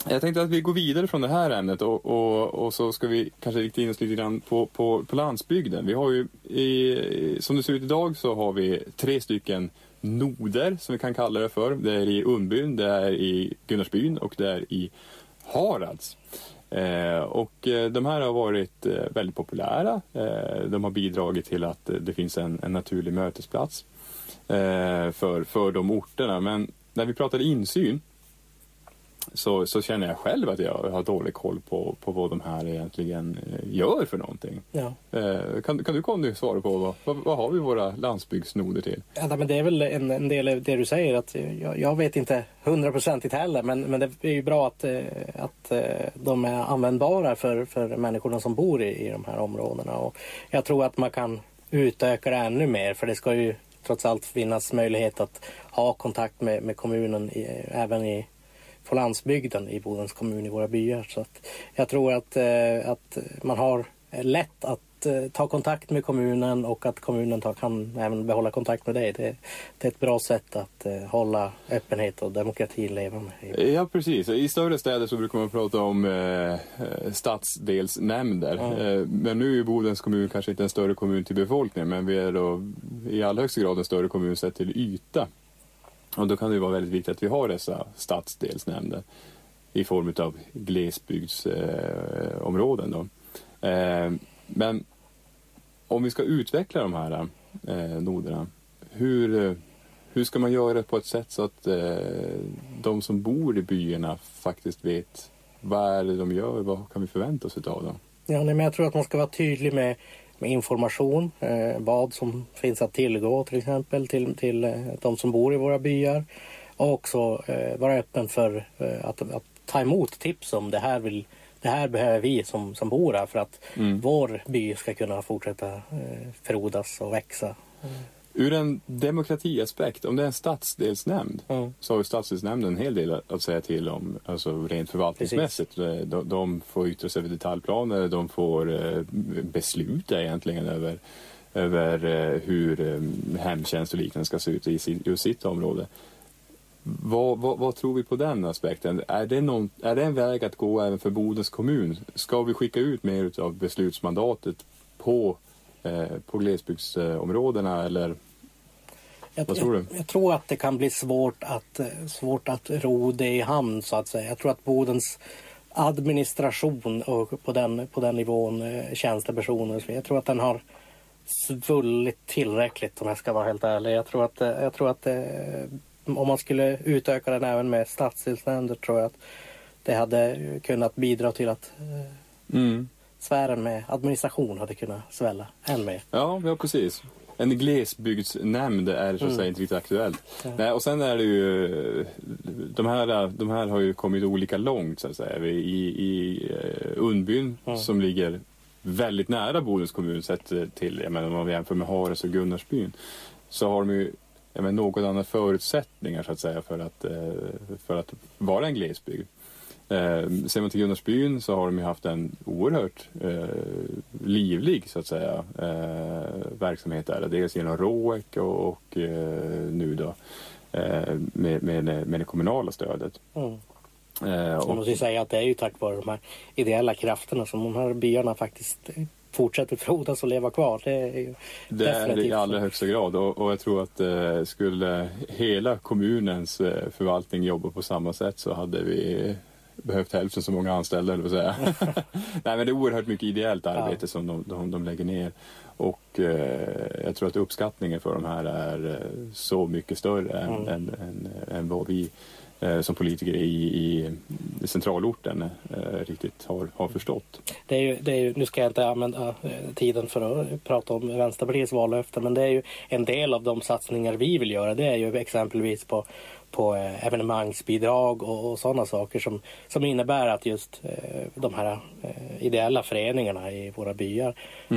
Jag tänkte att vi går vidare från det här ämnet och så ska vi kanske rikta in oss lite grann på landsbygden. Vi har ju, som det ser ut idag så har vi 3 stycken noder som vi kan kalla det för. Det är i Undbyn, det är i Gunnarsbyn och det är i Harads. Och de här har varit väldigt populära. De har bidragit till att det finns en naturlig mötesplats för de orterna. Men när vi pratar insyn så känner jag själv att jag har dålig koll på vad de här egentligen gör för någonting. Ja. Kan du Conny svara på vad har vi våra landsbygdsnoder till? Ja, men det är väl en del av det du säger, att jag vet inte 100% heller, men det är ju bra att de är användbara för människorna som bor i de här områdena, och jag tror att man kan utöka det ännu mer, för det ska ju trots allt finnas möjlighet att ha kontakt med kommunen även på landsbygden i Bodens kommun, i våra byar. Så att jag tror att man har lätt att ta kontakt med kommunen, och att kommunen kan även behålla kontakt med dig. Det är ett bra sätt att hålla öppenhet och demokrati levande. Ja, precis. I större städer så brukar man prata om stadsdelsnämnder. Men nu är Bodens kommun kanske inte en större kommun till befolkningen, men vi är då i allra högsta grad en större kommun sett till yta. Och då kan det ju vara väldigt viktigt att vi har dessa stadsdelsnämnder i form av glesbygdsområden då. Men om vi ska utveckla de här noderna, hur ska man göra det på ett sätt så att de som bor i byarna faktiskt vet vad är det de gör, vad kan vi förvänta oss av dem? Ja, men jag tror att man ska vara tydlig med information, vad som finns att tillgå till exempel till de som bor i våra byar, och också vara öppen för att ta emot tips om det här behöver vi som bor här för att vår by ska kunna fortsätta frodas och växa. Ur en demokratiaspekt, om det är en stadsdelsnämnd så har ju stadsdelsnämnden en hel del att säga till om, alltså rent förvaltningsmässigt. De får yttra sig över detaljplaner, de får besluta egentligen över hur hemtjänst och liknande ska se ut i just sitt område. Vad tror vi på den aspekten? Är det en väg att gå även för Bodens kommun? Ska vi skicka ut mer av beslutsmandatet på glesbygdsområdena, eller vad tror du? Jag tror att det kan bli svårt att ro det i hamn, så att säga. Jag tror att Bodens administration och på den nivån tjänstepersoner, jag tror att den har svullit tillräckligt, om jag ska vara helt ärlig. Jag tror att om man skulle utöka den även med stadsdelsnämnder, tror jag att det hade kunnat bidra till att sfären med administration hade kunnat svälla än mer. Ja, precis. En glesbygdsnämnd är så att säga inte riktigt aktuellt. Ja. Nej, och sen är det ju de här har ju kommit olika långt, så att säga. I Undbyn som ligger väldigt nära Bodens kommun sett till, jag menar, om man jämför med Harads och Gunnarsbyn, så har de ju något andra förutsättningar, så att säga, för att vara en glesbygd. Ser man till Gunnarsbyn så har de ju haft en oerhört livlig, så att säga, verksamhet där. Dels genom ROEC och nu då med det kommunala stödet. Jag måste säga att det är ju tack vare de här ideella krafterna som de här byarna faktiskt fortsätter frodas och leva kvar. Det är ju definitivt i allra högsta grad, och jag tror att skulle hela kommunens förvaltning jobba på samma sätt så hade vi behövt hälften så många anställda, eller vad säga. Nej, men det är oerhört mycket ideellt arbete som de lägger ner, och jag tror att uppskattningen för de här är så mycket större än vad vi som politiker i centralorten riktigt har förstått. Det är ju, nu ska jag inte använda tiden för att prata om Vänsterpartiets vallöfte, men det är ju en del av de satsningar vi vill göra. Det är ju exempelvis på evenemangsbidrag och sådana saker som innebär att just de här ideella föreningarna i våra byar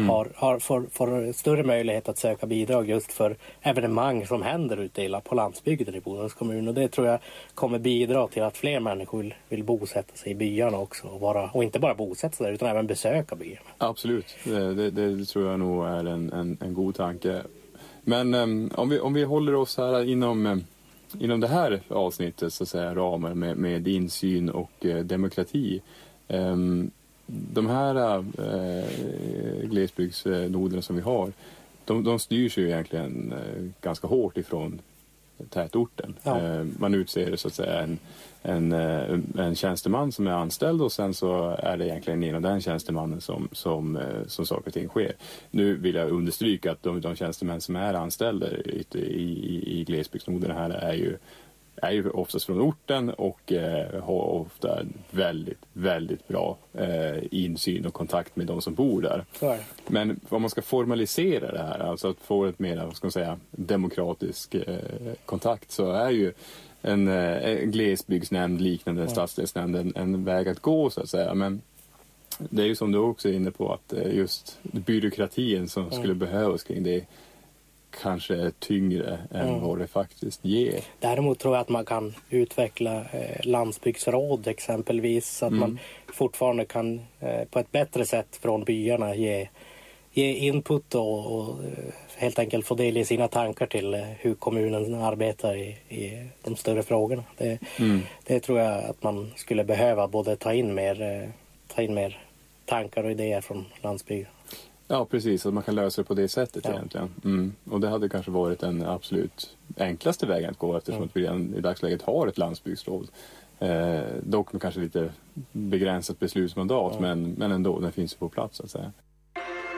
får större möjlighet att söka bidrag just för evenemang som händer ute på landsbygden i Bodens kommun. Och det tror jag kommer bidra till att fler människor vill bosätta sig i byarna också, och inte bara bosätta sig där utan även besöka byarna. Absolut, det tror jag nog är en god tanke. Men om vi håller oss här inom inom det här avsnittet så att säga, ramar med insyn och demokrati. De här glesbygdsnoderna som vi har, de styrs ju egentligen ganska hårt ifrån tätorten. Ja. Man utser så att säga en tjänsteman som är anställd och sen så är det egentligen genom den tjänstemannen som saker och ting sker. Nu vill jag understryka att de tjänstemän som är anställda i glesbygdsnoderna här är ju oftast från orten och har ofta väldigt, väldigt bra insyn och kontakt med de som bor där. Men om man ska formalisera det här, alltså att få ett mer, vad ska man säga, demokratisk kontakt, så är ju en glesbygdsnämnd liknande stadsdelsnämnd en väg att gå så att säga. Men det är ju som du också är inne på att just byråkratin som skulle behövas kring det kanske är tyngre än vad det faktiskt ger. Däremot tror jag att man kan utveckla landsbygdsråd exempelvis, så att man fortfarande kan på ett bättre sätt från byarna ge input och helt enkelt få del i sina tankar till hur kommunen arbetar i de större frågorna. Det tror jag att man skulle behöva, både ta in mer tankar och idéer från landsbygden. Ja, precis. Att man kan lösa det på det sättet egentligen. Och det hade kanske varit den absolut enklaste vägen att gå, eftersom att vi redan i dagsläget har ett landsbygdsråd. Dock med kanske lite begränsat beslutsmandat, men ändå, den finns på plats så att säga.